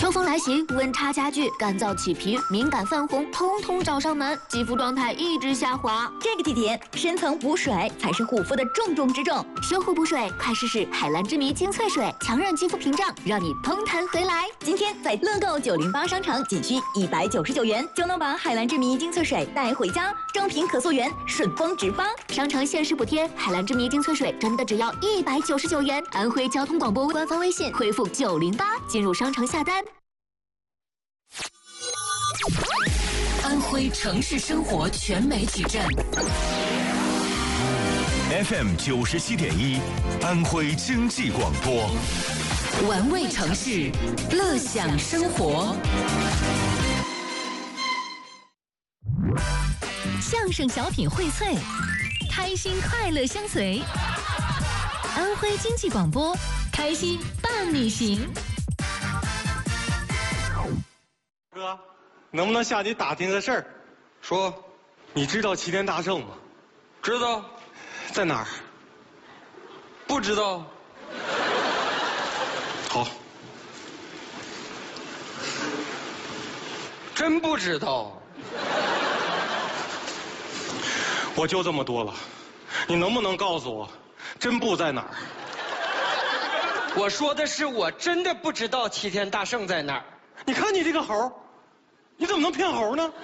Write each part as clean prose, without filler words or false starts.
秋风来袭，温差加剧，干燥起皮、敏感泛红，通通找上门，肌肤状态一直下滑。 这个季节，深层补水才是护肤的重中之重。 修护补水，快试试海蓝之谜精粹水，强韧肌肤屏障，让你嘭弹回来。 今天在乐购908商城，仅需199元就能把海蓝之谜精粹水带回家，正品可溯源，顺丰直发。 商城限时补贴，海蓝之谜精粹水真的只要199元。安徽交通广播官方微信回复908进入商城下单。 安徽城市生活全媒体站 FM 97.1，安徽经济广播， 玩味城市，乐享生活。相声小品荟萃，开心快乐相随。安徽经济广播，开心伴你行。 哥，能不能向你打听个事儿？ 说， 你知道齐天大圣吗？ 知道。 在哪儿？ 不知道。 好。 真不知道。 我就这么多了，你能不能告诉我，真不在哪儿？ 我说的是，我真的不知道齐天大圣在哪儿。 你看你这个猴，你怎么能骗猴呢？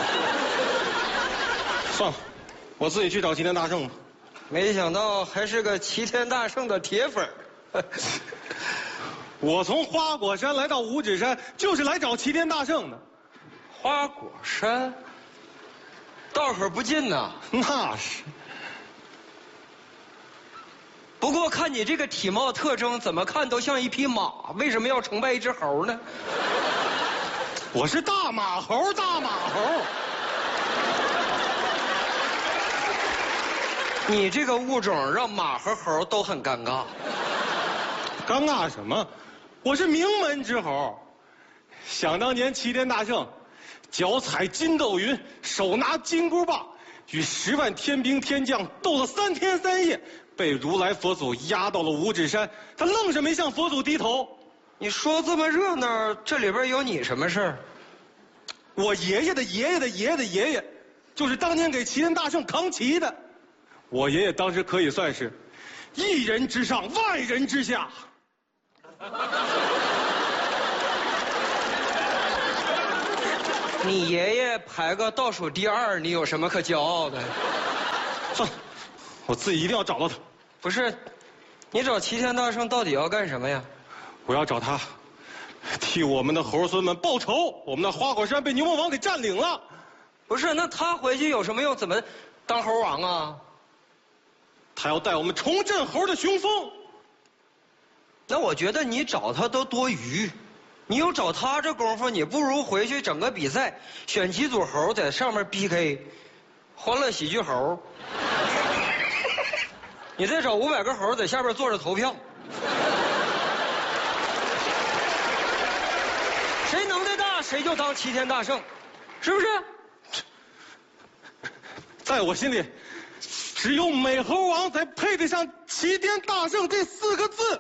算了，我自己去找齐天大圣吧。 没想到还是个齐天大圣的铁粉儿。 我从花果山来到五指山，就是来找齐天大圣的。 花果山，道可不近呐。 那是。 不过看你这个体貌特征，怎么看都像一匹马，为什么要崇拜一只猴呢？ 我是大马猴，大马猴。 你这个物种让马和猴都很尴尬。 尴尬什么？我是名门之猴。想当年齐天大圣，脚踩筋斗云，手拿金箍棒，与10万天兵天将斗了3天3夜，被如来佛祖压到了五指山，他愣是没向佛祖低头。 你说这么热闹，这里边有你什么事儿？ 我爷爷的爷爷的爷爷的爷爷，就是当年给齐天大圣扛旗的。我爷爷当时可以算是一人之上，万人之下。 你爷爷排个倒数第2，你有什么可骄傲的？ 算了，我自己一定要找到他。 不是，你找齐天大圣到底要干什么呀？ 我要找他，替我们的猴孙们报仇。我们的花果山被牛魔王给占领了。 不是，那他回去有什么用？怎么当猴王啊？ 他要带我们重振猴的雄风。 那我觉得你找他都多余。你有找他这功夫，你不如回去整个比赛，选几组猴在上面 PK， 欢乐喜剧猴。你再找500个猴在下边坐着投票，谁能耐大谁就当齐天大圣，是不是？ 在我心里，只有美猴王才配得上齐天大圣这4个字。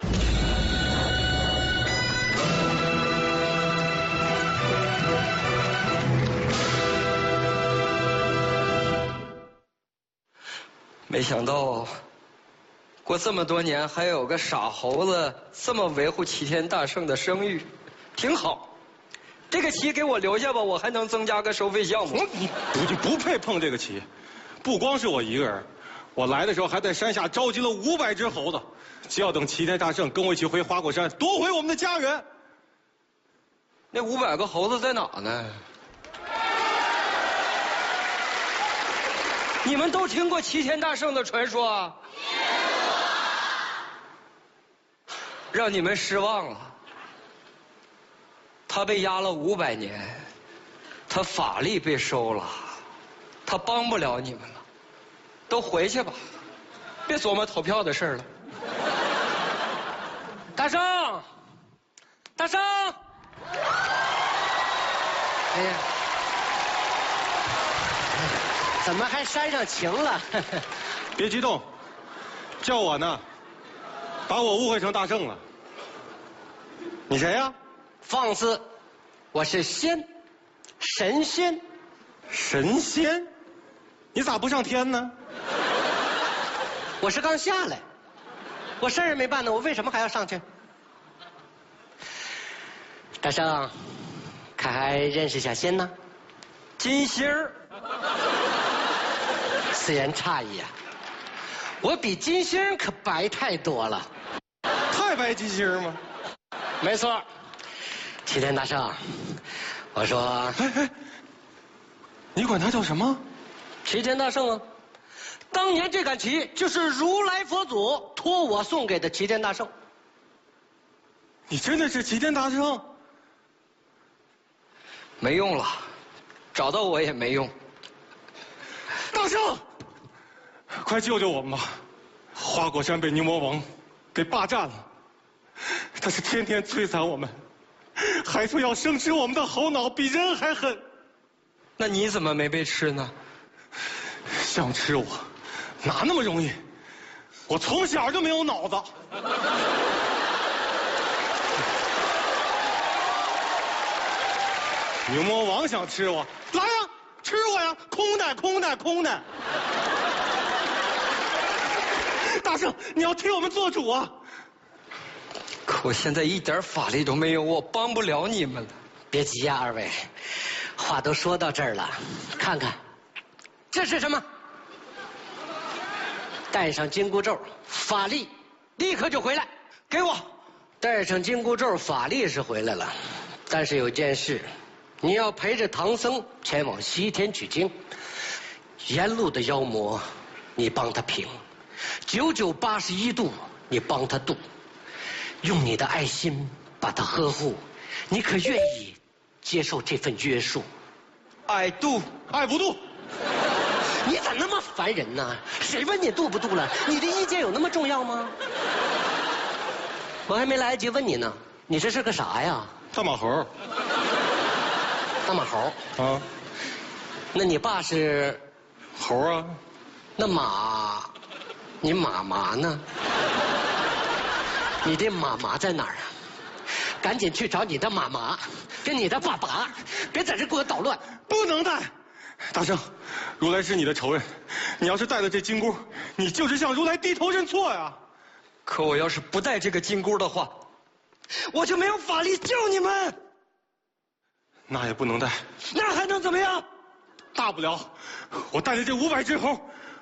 没想到，过这么多年还有个傻猴子这么维护齐天大圣的声誉，挺好。这个旗给我留下吧，我还能增加个收费项目。 你不配碰这个旗，不光是我一个人，我来的时候还在山下召集了500只猴子，就要等齐天大圣跟我一起回花果山，夺回我们的家园。 那500个猴子在哪呢？你们都听过齐天大圣的传说啊？让你们失望了。他被压了500年，他法力被收了，他帮不了你们了，都回去吧，别琢磨投票的事了。大圣，大圣！ 哎呀！怎么还煽上情了？ 别激动，叫我呢，把我误会成大圣了。你谁呀？ 放肆！ 我是仙，神仙。 神仙？你咋不上天呢？ 我是刚下来，我事儿也没办呢，我为什么还要上去？大圣，可还认识小仙呢？ 金星儿， 此言差矣啊！我比金星可白太多了。 太白金星吗？ 没错，齐天大圣，我说， 哎，你管他叫什么？ 齐天大圣啊！当年这杆旗就是如来佛祖托我送给的齐天大圣。 你真的是齐天大圣？ 没用了，找到我也没用。 大圣，快救救我们吧！花果山被牛魔王给霸占了，他是天天摧残我们，还说要生吃我们的猴脑，比人还狠。 那你怎么没被吃呢？ 想吃我，哪那么容易？我从小就没有脑子。牛魔王想吃我，来呀，吃我呀！空的，空的，空的！大圣，你要替我们做主啊！ 可我现在一点法力都没有，我帮不了你们了。 别急呀，二位，话都说到这儿了，看看，这是什么？戴上紧箍咒，法力立刻就回来。给我！戴上紧箍咒，法力是回来了，但是有件事。你要陪着唐僧前往西天取经，沿路的妖魔，你帮他平，9981度你帮他渡，用你的爱心把他呵护，你可愿意接受这份约束？ 爱渡， 爱不渡？ 你咋那么烦人呢？谁问你渡不渡了？你的意见有那么重要吗？我还没来得及问你呢，你这是个啥呀？ 大马猴。 大马猴啊？ 那你爸是猴啊？ 那马，你妈妈呢？你的妈妈在哪儿啊？赶紧去找你的妈妈，跟你的爸爸，别在这给我捣乱。 不能带。大圣，如来是你的仇人，你要是带了这金箍，你就是向如来低头认错呀。 可我要是不带这个金箍的话，我就没有法力救你们。 那也不能带。 那还能怎么样？ 大不了我带着这500只猴